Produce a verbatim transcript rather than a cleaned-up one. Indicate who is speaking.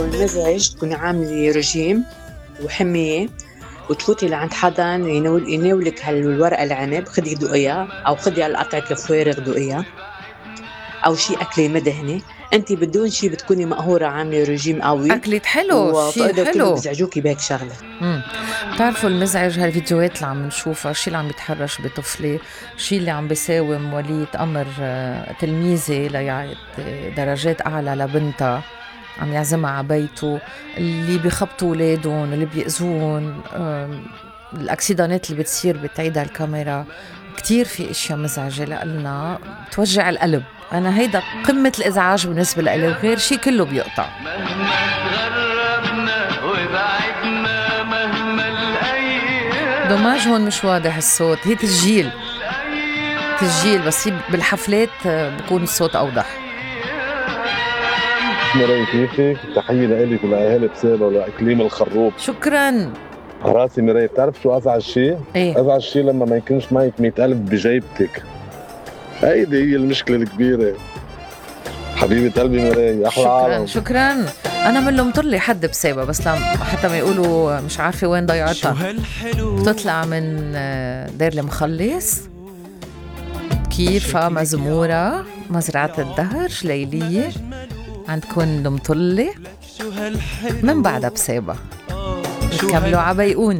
Speaker 1: المزعج تكوني عاملة رجيم وحمية وتفوتي لعند حدا يناول يناولك هالورقة العنب، خدي دوقيها أو خدي هالقطعة الفوارغ دوقيها أو شي أكلة مدهنة. أنت بدون شي بتكوني مقهورة عاملة رجيم قوي،
Speaker 2: أكلت حلو، شي
Speaker 1: وفقدوا كله
Speaker 2: حلو.
Speaker 1: بيزعجوكي بهيك شغلة.
Speaker 2: امم بتعرفوا المزعج هالفيديوهات اللي عم نشوفها، شي اللي عم يتحرش بطفلة، شي اللي عم بيساوم ولية أمر آه، تلميذة ليعطي درجات أعلى لبنتها، عم يعزمها على بيته، اللي بيخبطوا ولادهم، اللي بيأذون، آم، الأكسيدانات اللي بتصير بتعيد الكاميرا. كتير في اشياء مزعجة لنا توجع القلب. انا هيدا قمة الازعاج بالنسبة لإلي، وغير شي كله بيقطع.
Speaker 3: مهما تغربنا وبعدنا مهما الأيام
Speaker 2: دوماج هون مش واضح الصوت، هي تسجيل تسجيل بس هي بالحفلات آه، بكون الصوت اوضح.
Speaker 4: مراي كيفك؟ تحية لإلك ولأهالي بسابة ولإقليم الخروب.
Speaker 2: شكرا.
Speaker 4: راسي مراي، بتعرف شو أزعج شيء؟
Speaker 2: ايه
Speaker 4: أزعج شيء لما ما يكونش معك مئة ألف بجيبتك. هيدي هي المشكلة الكبيرة. حبيبة قلبي مراي، أحلى
Speaker 2: شكرا
Speaker 4: عالم.
Speaker 2: شكرا. انا من اللي مطلي حد بسابة، بس لما حتى ما يقولوا مش عارفة وين ضيعتها، بتطلع من آه، دير المخلص كيفها مزمورة، مزرعة الدهر ليلية، عندكم المطلة من بعدها بسابة بتكملوا عبيقون.